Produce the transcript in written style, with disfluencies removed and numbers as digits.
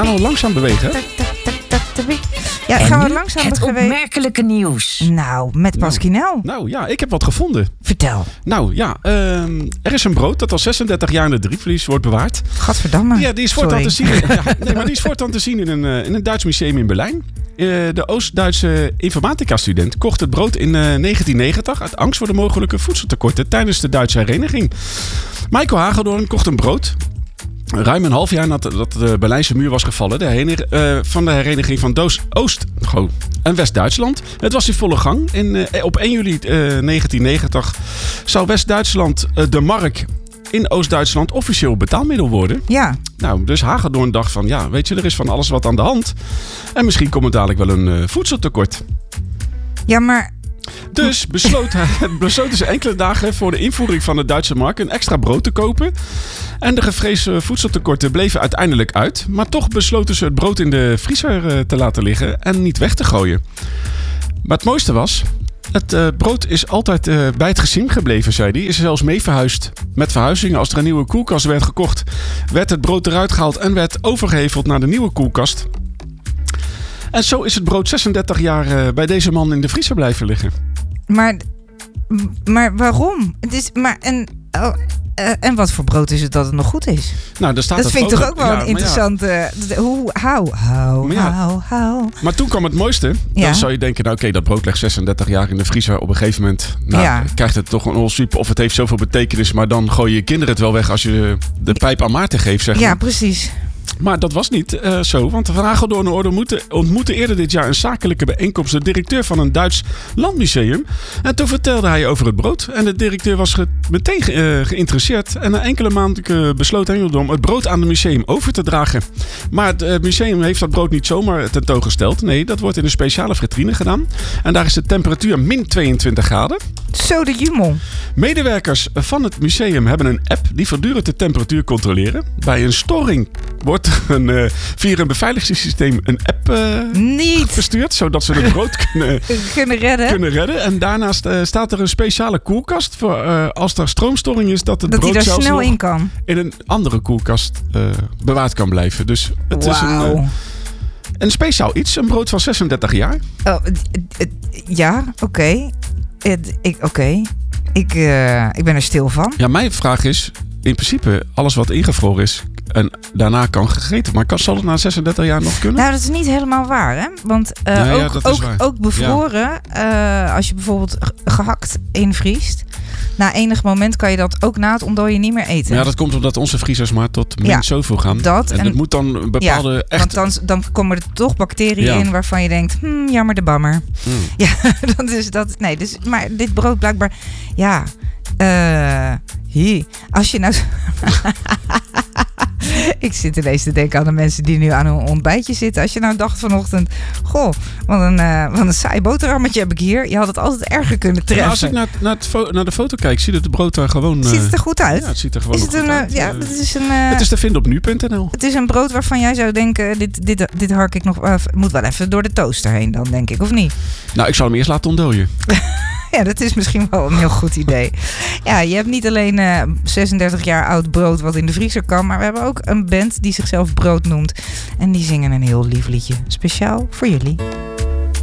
nou langzaam bewegen. Ja, en gaan we nu langzaam het opmerkelijke nieuws. Nou, met Pasquinel. Nou ja, ik heb wat gevonden. Vertel. Nou ja, er is een brood dat al 36 jaar in het diepvries wordt bewaard. Gadverdamme. Ja, die is voortaan te zien. Maar die is voortaan te zien in een Duits museum in Berlijn. De Oost-Duitse informatica-student kocht het brood in 1990 uit angst voor de mogelijke voedseltekorten tijdens de Duitse hereniging. Michael Hagedorn kocht een brood. Ruim een half jaar nadat de Berlijnse muur was gevallen, van de hereniging van Oost- en West-Duitsland. Het was in volle gang. Op 1 juli 1990 zou West-Duitsland de mark in Oost-Duitsland officieel betaalmiddel worden. Ja. Nou, dus Hagedorn dacht van, ja, weet je, er is van alles wat aan de hand. En misschien komt het dadelijk wel een voedseltekort. Ja, maar... Dus besloten ze enkele dagen voor de invoering van de Duitse mark een extra brood te kopen. En de gevreesde voedseltekorten bleven uiteindelijk uit. Maar toch besloten ze het brood in de vriezer te laten liggen en niet weg te gooien. Maar het mooiste was, het brood is altijd bij het gezin gebleven, zei hij. Is er zelfs mee verhuisd. Met verhuizingen, als er een nieuwe koelkast werd gekocht, werd het brood eruit gehaald en werd overgeheveld naar de nieuwe koelkast. En zo is het brood 36 jaar bij deze man in de vriezer blijven liggen. Maar waarom? Het is en wat voor brood is het dat het nog goed is? Nou, daar staat dat vind ik toch ook wel een interessante... Maar toen kwam het mooiste. Ja. Dan zou je denken, nou oké, dat brood ligt 36 jaar in de vriezer. Op een gegeven moment krijgt het toch een onsuper. Of het heeft zoveel betekenis. Maar dan gooi je kinderen het wel weg als je de pijp aan Maarten geeft, zeg maar. Ja, precies. Maar dat was niet zo, want Van Hagedorn ontmoette eerder dit jaar een zakelijke bijeenkomst de directeur van een Duits landmuseum. En toen vertelde hij over het brood. En de directeur was meteen geïnteresseerd. En na enkele maanden besloot Hagedorn het brood aan het museum over te dragen. Maar het museum heeft dat brood niet zomaar tentoongesteld. Nee, dat wordt in een speciale vitrine gedaan. En daar is de temperatuur min 22 graden. Zo de jumel. Medewerkers van het museum hebben een app die voortdurend de temperatuur controleren. Bij een storing wordt via een beveiligingssysteem een app verstuurd, zodat ze het brood kunnen redden. En daarnaast staat er een speciale koelkast voor als er stroomstoring is, dat het brood daar zelfs snel nog in kan. In een andere koelkast bewaard kan blijven. Dus het is een speciaal iets, een brood van 36 jaar. Ja, oké. Ik ben er stil van. Ja, mijn vraag is, in principe, alles wat ingevroren is en daarna kan gegeten. Maar zal het na 36 jaar nog kunnen? Nou, dat is niet helemaal waar, hè? Want ook bevroren, als je bijvoorbeeld gehakt invriest, na enig moment kan je dat ook na het ontdooien niet meer eten. Ja, dat komt omdat onze vriezers maar tot min zoveel gaan. En het moet dan een bepaalde want dan komen er toch bacteriën in waarvan je denkt, jammer de bammer. Ja, maar dit brood blijkbaar, als je nou... Ik zit ineens te denken aan de mensen die nu aan hun ontbijtje zitten. Als je nou dacht vanochtend, goh, wat een saai boterhammetje heb ik hier. Je had het altijd erger kunnen treffen. Ja, als ik naar de foto kijk, ziet het brood daar gewoon... Ziet het er goed uit? Ja, het ziet er gewoon goed uit. Ja, het is te vinden op nu.nl. Het is een brood waarvan jij zou denken, dit hark ik nog... moet wel even door de toaster heen dan, denk ik, of niet? Nou, ik zal hem eerst laten ontdooien. Ja, dat is misschien wel een heel goed idee. Ja, je hebt niet alleen 36 jaar oud brood wat in de vriezer kan, maar we hebben ook een band die zichzelf Brood noemt. En die zingen een heel lief liedje. Speciaal voor jullie.